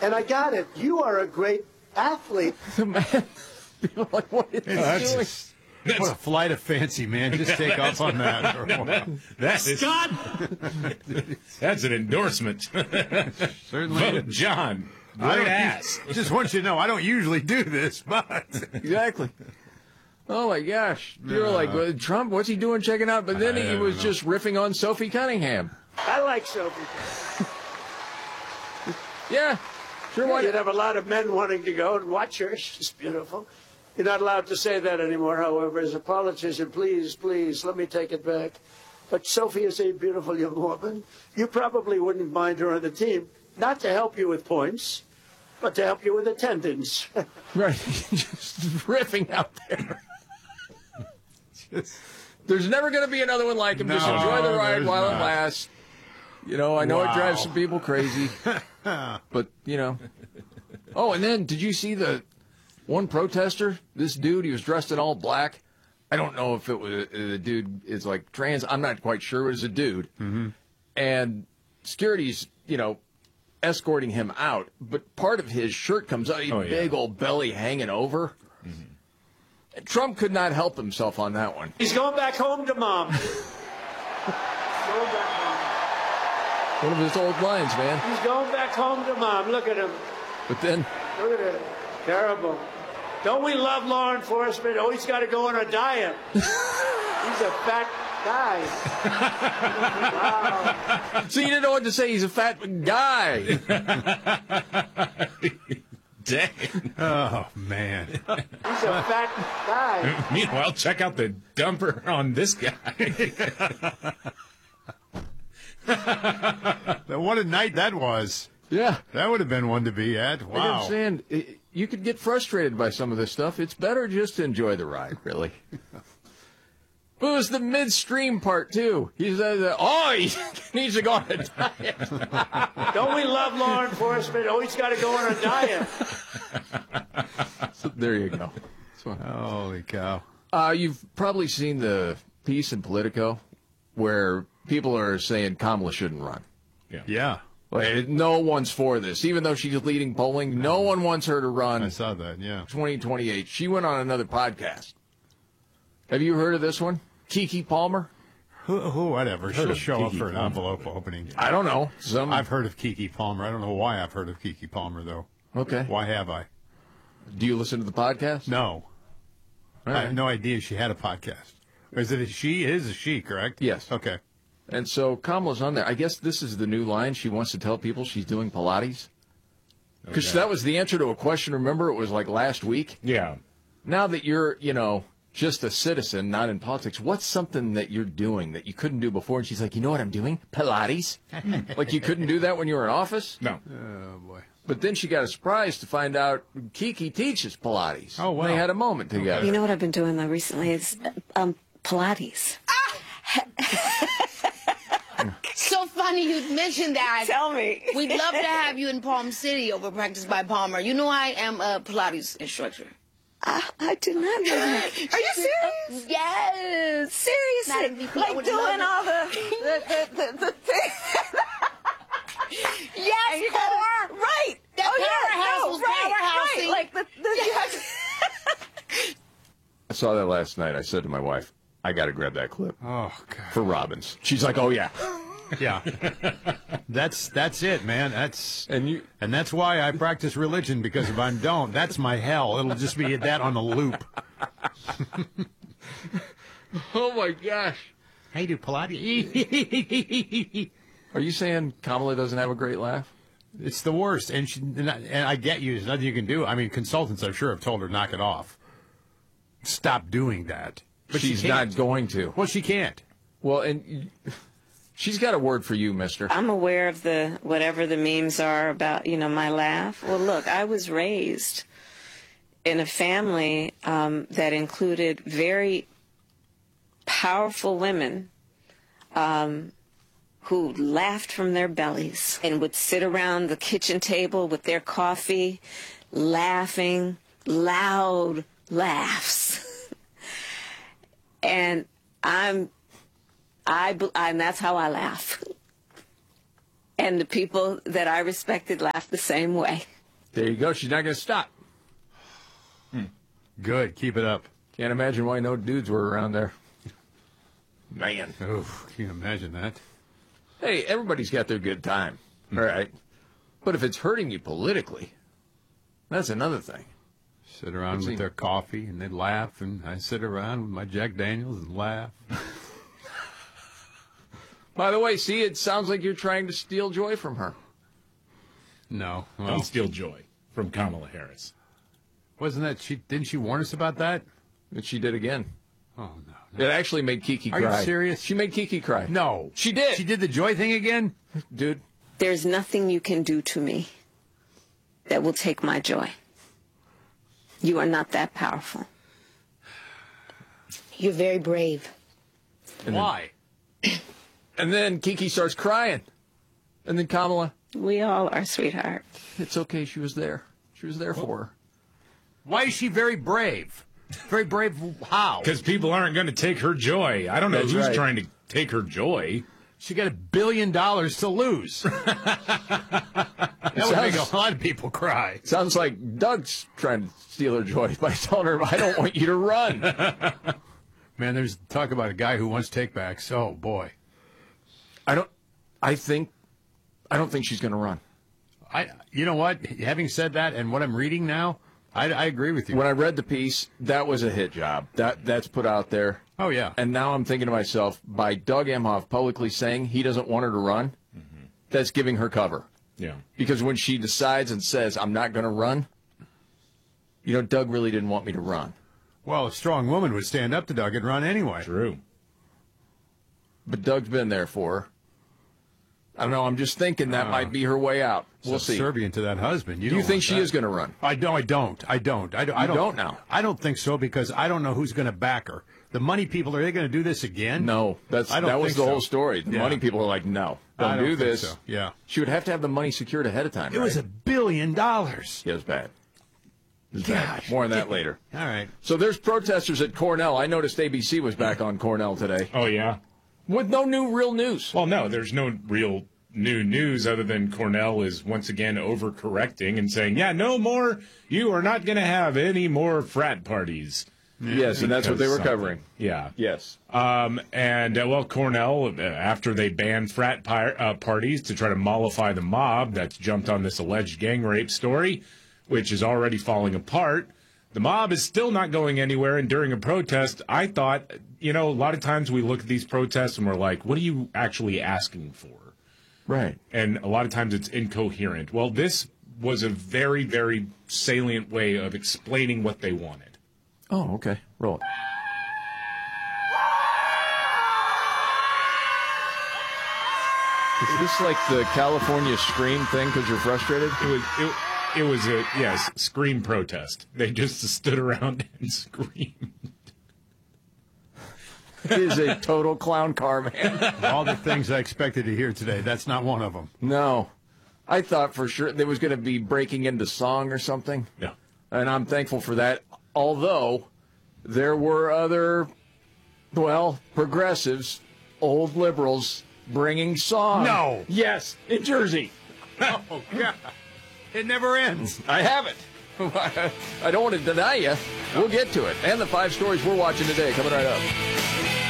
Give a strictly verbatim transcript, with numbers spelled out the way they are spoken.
And I got it. You are a great athlete. Man, people are like, what is he that's doing? That's, what a flight of fancy, man. Just take off on that. For a while. That is, Scott! That's an endorsement. Certainly. Vote John. I Great don't- ass. Just want you to know, I don't usually do this, but Exactly. Oh, my gosh. You were like, well, Trump, what's he doing checking out? But then I he don't was know. just riffing on Sophie Cunningham. I like Sophie. Yeah. Sure, why You'd have a lot of men wanting to go and watch her. She's beautiful. You're not allowed to say that anymore, however. As a politician, please, please, let me take it back. But Sophie is a beautiful young woman. You probably wouldn't mind her on the team, not to help you with points, but to help you with attendance. Right. Just riffing out there. Just, there's never going to be another one like him. Just No, enjoy the ride there's while not. it lasts. You know, I know Wow. it drives some people crazy. But, you know. Oh, and then did you see the one protester? This dude, he was dressed in all black. I don't know if it was the dude is like trans. I'm not quite sure. It was a dude. Mm-hmm. And security's, you know, escorting him out. But part of his shirt comes out, Oh, yeah. big old belly hanging over. Mm-hmm. And Trump could not help himself on that one. He's going back home to mom. Going back home. One of his old lines, man. He's going back home to mom. Look at him. But then, Look at it. Terrible. Don't we love law enforcement? Oh, he's got to go on a diet. He's a fat guy. Wow. so you didn't know what to say. He's a fat guy. Dang. oh man, He's a fat guy. Meanwhile, check out the dumper on this guy. what a night that was. Yeah. That would have been one to be at. Like Wow. I'm saying, i- you could get frustrated by some of this stuff. It's better just to enjoy the ride, really. But it was the midstream part, too. He said, uh, oh, he needs to go on a diet. Don't we love law enforcement? Oh, he's got to go on a diet. So there you go. So, Holy cow. uh, you've probably seen the piece in Politico where people are saying Kamala shouldn't run. Yeah, Like, no one's for this. Even though she's leading polling, no one wants her to run I saw that. Yeah. twenty twenty-eight. She went on another podcast. Have you heard of this one? Kiki Palmer? Who, who whatever. She'll of show up Keke for an Palmer. envelope opening. I don't know. Some. I've heard of Keke Palmer. I don't know why I've heard of Keke Palmer, though. Okay. Why have I? Do you listen to the podcast? No. All I have right. no idea she had a podcast. Is it a she? It is a she, correct? Yes. Okay. And so Kamala's on there. I guess this is the new line. She wants to tell people she's doing Pilates. Because Okay. that was the answer to a question. Remember, it was like last week. Yeah. Now that you're, you know, just a citizen, not in politics, what's something that you're doing that you couldn't do before? And she's like, you know what I'm doing? Pilates. Like you couldn't do that when you were in office? No. Oh, boy. But then she got a surprise to find out Kiki teaches Pilates. Oh, wow. They had a moment together. You know what I've been doing though recently is um, Pilates. So funny you mentioned that. Tell me. We'd love to have you in Palm City over Practice by Palmer. You know I am a Pilates instructor. I, I did not know that. Are you serious? Yes. Seriously? Madam V P, I Like would doing love it. all the the the, the, the things. Yes, core. Right. That oh, powerhouse yeah, no, was right, powerhousing. right. Like the, the you have to- I saw that last night. I said to my wife, I got to grab that clip Oh, God. for Robbins. She's like, oh, yeah. Yeah. that's that's it, man. That's And you, and that's why I practice religion, because if I don't, that's my hell. It'll just be that on a loop. oh, my gosh. I do Pilates. Are you saying Kamala doesn't have a great laugh? It's the worst, and she, and I, and I get you. There's nothing you can do. I mean, consultants, I'm sure, have told her knock it off. Stop doing that. But She's she can't. not going to. Well, she can't. Well, and y- she's got a word for you, mister. I'm aware of the whatever the memes are about, you know, my laugh. Well, look, I was raised in a family um, that included very powerful women um, who laughed from their bellies and would sit around the kitchen table with their coffee, laughing, loud laughs. and I'm, I, and that's how I laugh. And the people that I respected laughed the same way. There you go. She's not going to stop. Good. Keep it up. Can't imagine why no dudes were around there. Man. Oof, can you imagine that? Hey, everybody's got their good time. All right. But if it's hurting you politically, that's another thing. Sit around Let's with see. their coffee and they laugh, and I sit around with my Jack Daniels and laugh. By the way, see, it sounds like you're trying to steal joy from her. No. Don't Well, steal joy from Kamala Harris. wasn't that she? Didn't she warn us about that? But she did again. Oh no. It actually made Kiki Are you cry. serious? She made Kiki cry. No. She did. She did the joy thing again? Dude, There's nothing you can do to me that will take my joy. You are not that powerful. You're very brave. Why? and then Kiki starts crying. And then Kamala, We all are, sweetheart. it's okay, she was there. She was there for her. Why is she very brave? Very brave how? Because people aren't going to take her joy. I don't know That's who's right. trying to take her joy. She got a billion dollars to lose. That would make a lot of people cry. Sounds like Doug's trying to steal her joy by telling her, I don't want you to run. Man, there's talk about a guy who wants takebacks. Oh boy. I don't, I think, I don't think she's going to run. I, you know what? Having said that, and what I'm reading now, I, I agree with you. When I read the piece, that was a hit job. That That's put out there. Oh yeah. And now I'm thinking to myself, by Doug Emhoff publicly saying he doesn't want her to run, Mm-hmm. that's giving her cover. Yeah. Because when she decides and says, I'm not going to run, you know, Doug really didn't want me to run. Well, a strong woman would stand up to Doug and run anyway. True. But Doug's been there for her. I don't know. I'm just thinking that Uh, might be her way out. We'll see. Subservient to that husband. You Do you don't think want she that. is going to run? I don't. I don't. I don't. I don't. I You don't, don't now? I don't think so because I don't know who's going to back her. The money people, are they going to do this again? No. That's I don't that was think the whole so. story. The Yeah. money people are like, no, don't, I don't do think this. so. Yeah. She would have to have the money secured ahead of time. It was a right? billion dollars. Yeah, it was bad. It was bad. Gosh. More on that later. All right. So there's protesters at Cornell. I noticed A B C was back on Cornell today Oh, yeah. with no new real news. Well, no, there's no real new news other than Cornell is once again overcorrecting and saying, yeah, no more. You are not going to have any more frat parties. Yes, and that's what they were Because covering. something. Yeah. Yes. Um, and, uh, well, Cornell, uh, after they banned frat pi- uh, parties to try to mollify the mob that's jumped on this alleged gang rape story, which is already falling apart, the mob is still not going anywhere. And during a protest, I thought, you know, a lot of times we look at these protests and we're like, what are you actually asking for? Right. And a lot of times it's incoherent. Well, this was a very, very salient way of explaining what they wanted. Oh, okay. Roll it. Is this like the California Scream thing because you're frustrated? It was it, it was a yes scream protest. They just stood around and screamed. It is a total clown car, man. All the things I expected to hear today, that's not one of them. No. I thought for sure there was going to be breaking into song or something. Yeah. And I'm thankful for that. Although there were other, well, progressives, old liberals, bringing song. No. Yes, in Jersey. Oh, God. It never ends. I haven't. I don't want to deny you. We'll get to it. And the five stories we're watching today coming right up.